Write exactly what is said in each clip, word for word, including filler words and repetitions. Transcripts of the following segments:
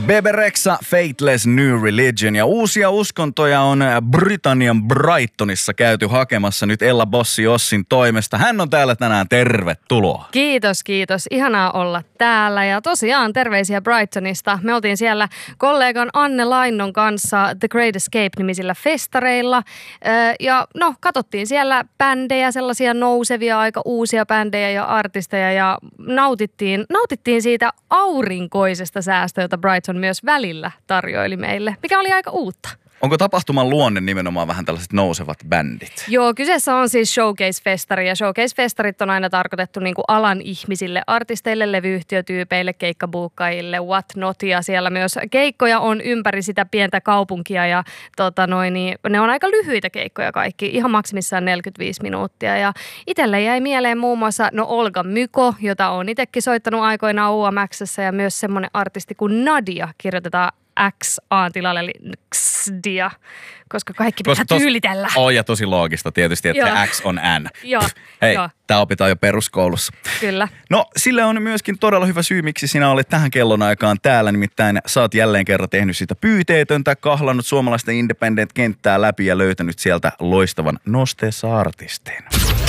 Bebe Rexha, Faithless New Religion, ja uusia uskontoja on Britannian Brightonissa käyty hakemassa nyt Ella Bossi Ossin toimesta. Hän on täällä tänään, tervetuloa. Kiitos, kiitos. Ihanaa olla täällä ja tosiaan terveisiä Brightonista. Me oltiin siellä kollegan Anne Lainnon kanssa The Great Escape-nimisillä festareilla ja no katsottiin siellä bändejä, sellaisia nousevia, aika uusia bändejä ja artisteja ja nautittiin, nautittiin siitä aurinkoisesta säästä, jota Brighton myös välillä tarjoili meille, mikä oli aika uutta. Onko tapahtuman luonne nimenomaan vähän tällaiset nousevat bändit? Joo, kyseessä on siis Showcase-festari ja Showcase-festarit on aina tarkoitettu niin kuin alan ihmisille, artisteille, levyyhtiötyypeille, keikkabuukkaajille, what not. Ja siellä myös keikkoja on ympäri sitä pientä kaupunkia ja tota noin, niin ne on aika lyhyitä keikkoja kaikki, ihan maksimissaan neljäkymmentäviisi minuuttia. Ja itselle jäi mieleen muun muassa no Olga Myko, jota on itsekin soittanut aikoinaan U M X:ssä ja myös semmoinen artisti kuin Nadia, kirjoitetaan X A-tilalle, eli Xdia, koska kaikki pitää koska tyylitellä. On ja tosi loogista tietysti, että Joo. X on N. Joo. Hei, Joo. Tämä opitaan jo peruskoulussa. Kyllä. No, sille on myöskin todella hyvä syy, miksi sinä olet tähän kellonaikaan täällä. Nimittäin sä oot jälleen kerran tehnyt sitä pyyteetöntä, kahlannut suomalaista independent-kenttää läpi ja löytänyt sieltä loistavan Nosteessa artistin.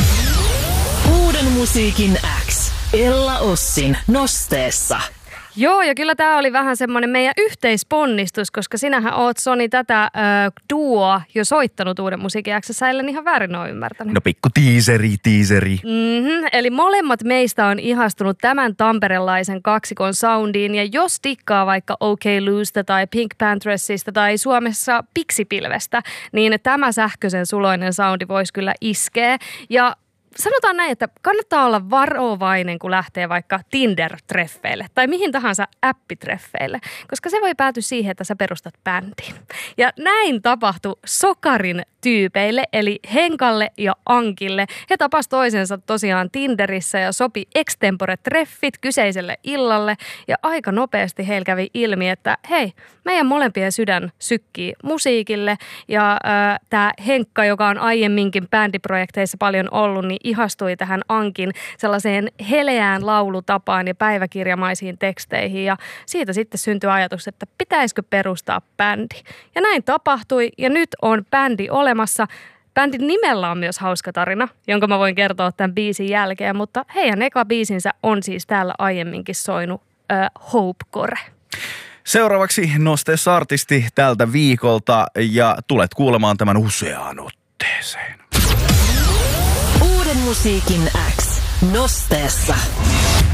Uuden musiikin X. Ella Ossin Nosteessa. Joo, ja kyllä tämä oli vähän semmoinen meidän yhteisponnistus, koska sinähän oot, Soni, tätä äh, duoa jo soittanut Uuden musiikin X:ssä, ellen ihan väärin ole ymmärtänyt. No pikku tiiseri, tiiseri. Mm-hmm, eli molemmat meistä on ihastunut tämän tamperelaisen kaksikon soundiin, ja jos tikkaa vaikka OK Luusta tai Pink Panthersista tai Suomessa Piksipilvestä, niin tämä sähköisen suloinen soundi voisi kyllä iskeä, ja sanotaan näin, että kannattaa olla varovainen, kun lähtee vaikka Tinder-treffeille tai mihin tahansa appitreffeille, koska se voi päätyä siihen, että sä perustat bändiin. Ja näin tapahtui Sokarin tyypeille, eli Henkalle ja Ankille. He tapas toisensa tosiaan Tinderissä ja sopi extempore-treffit kyseiselle illalle. Ja aika nopeasti heillä kävi ilmi, että hei, meidän molempien sydän sykkii musiikille. Ja äh, tämä Henkka, joka on aiemminkin bändiprojekteissa paljon ollut, niin ihastui tähän Ankin sellaiseen heleään laulutapaan ja päiväkirjamaisiin teksteihin. Ja siitä sitten syntyi ajatus, että pitäisikö perustaa bändi. Ja näin tapahtui ja nyt on bändi olemassa. Bändin nimellä on myös hauska tarina, jonka mä voin kertoa tämän biisin jälkeen, mutta heidän eka biisinsä on siis täällä aiemminkin soinut äh, Hopecore. Seuraavaksi Nosteessa artisti tältä viikolta ja tulet kuulemaan tämän useaan otteeseen. Uuden musiikin X. Nosteessa.